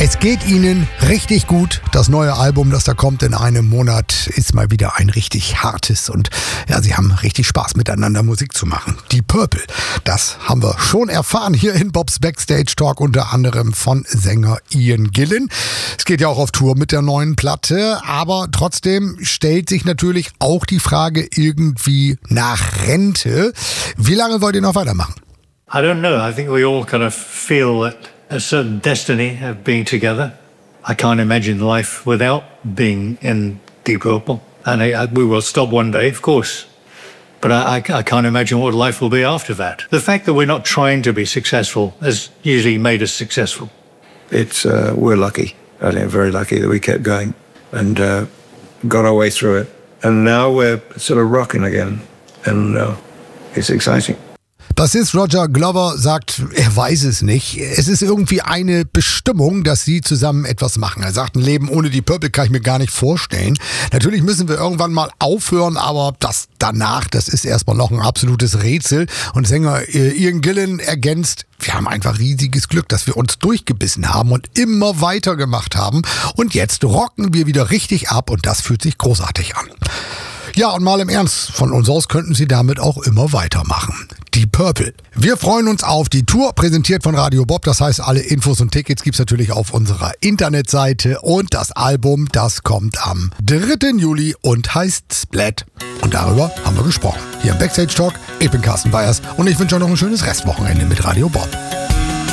Es geht ihnen richtig gut. Das neue Album, das da kommt in einem Monat, ist mal wieder ein richtig hartes und ja, sie haben richtig Spaß miteinander Musik zu machen. Die Purple, das haben wir schon erfahren hier in Bobs Backstage Talk, unter anderem von Sänger Ian Gillan. Es geht ja auch auf Tour mit der neuen Platte, aber trotzdem stellt sich natürlich auch die Frage irgendwie nach Rente. Wie lange wollt ihr noch weitermachen? I don't know. I think we all kind of feel that a certain destiny of being together. I can't imagine life without being in Deep Purple. And we will stop one day, of course. But I can't imagine what life will be after that. The fact that we're not trying to be successful has usually made us successful. We're lucky. I think very lucky that we kept going and got our way through it. And now we're sort of rocking again. And it's exciting. Bassist Roger Glover sagt, er weiß es nicht. Es ist irgendwie eine Bestimmung, dass sie zusammen etwas machen. Er sagt, ein Leben ohne die Purple kann ich mir gar nicht vorstellen. Natürlich müssen wir irgendwann mal aufhören, aber das danach, das ist erstmal noch ein absolutes Rätsel. Und Sänger Ian Gillan ergänzt, wir haben einfach riesiges Glück, dass wir uns durchgebissen haben und immer weitergemacht haben. Und jetzt rocken wir wieder richtig ab und das fühlt sich großartig an. Ja, und mal im Ernst, von uns aus könnten sie damit auch immer weitermachen. Die Purple. Wir freuen uns auf die Tour, präsentiert von Radio Bob. Das heißt, alle Infos und Tickets gibt's natürlich auf unserer Internetseite. Und das Album, das kommt am 3. Juli und heißt Splat. Und darüber haben wir gesprochen. Hier im Backstage Talk. Ich bin Carsten Weyers und ich wünsche euch noch ein schönes Restwochenende mit Radio Bob.